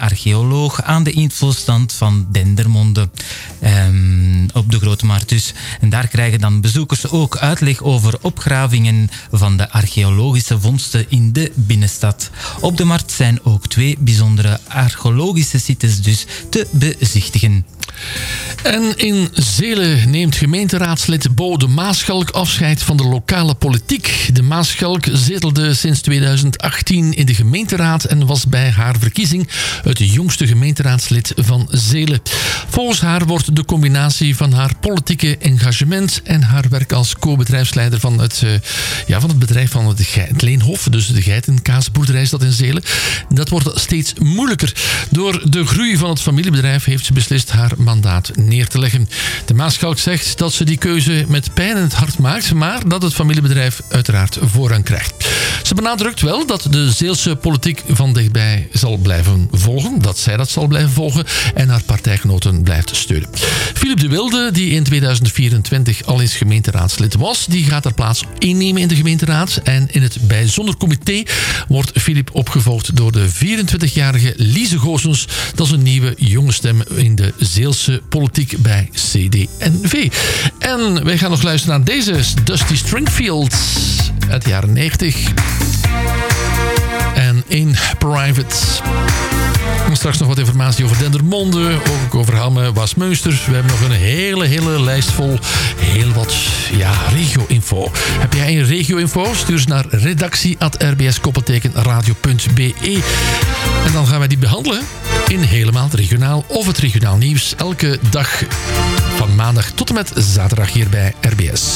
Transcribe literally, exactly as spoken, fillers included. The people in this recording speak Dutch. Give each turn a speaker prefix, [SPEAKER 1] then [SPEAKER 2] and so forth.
[SPEAKER 1] archeoloog aan de infostand van Dendermonde. Um, op de Grote Markt dus. En daar krijgen dan bezoekers ook uitleg over opgravingen van de archeologische vondsten in de binnenstad. Op de markt zijn ook twee bijzondere archeologische sites dus te bezichtigen.
[SPEAKER 2] En in Zelen neemt gemeenteraadslid Bo de Maaschalk afscheid van de lokale politiek. De Maaschalk zetelde sinds tweeduizend achttien in de gemeenteraad en was bij haar verkiezing het jongste gemeenteraadslid van Zelen. Volgens haar wordt de combinatie van haar politieke engagement en haar werk als co-bedrijfsleider van het, uh, ja, van het bedrijf van het, Ge- het Leenhof, dus de geitenkaasboerderij is dat in Zelen, dat wordt steeds moeilijker. Door de groei van het familiebedrijf heeft ze beslist haar mandaat neer te leggen. De Maaschalk zegt dat ze die keuze met pijn in het hart maakt, maar dat het familiebedrijf uiteraard voorrang krijgt. Ze benadrukt wel dat de Zeelse politiek van dichtbij zal blijven volgen, dat zij dat zal blijven volgen en haar partijgenoten blijft steunen. Philip de Wilde, die in tweeduizend vierentwintig al eens gemeenteraadslid was, die gaat haar plaats innemen in de gemeenteraad en in het bijzonder comité wordt Philip opgevolgd door de vierentwintigjarige Lise Goossens. Dat is een nieuwe jonge stem in de Zeelse politiek bij C D en V. En wij gaan nog luisteren naar deze Dusty Stringfield uit de jaren negentig. En In Private. En straks nog wat informatie over Dendermonde, ook over Hamme, Waasmunster. We hebben nog een hele, hele lijst vol heel wat ja, regio-info. Heb jij een regio-info? Stuur ze naar redactie apenstaartje r b s radio punt b e. En dan gaan wij die behandelen in helemaal het regionaal of het regionaal nieuws. Elke dag van maandag tot en met zaterdag hier bij R B S.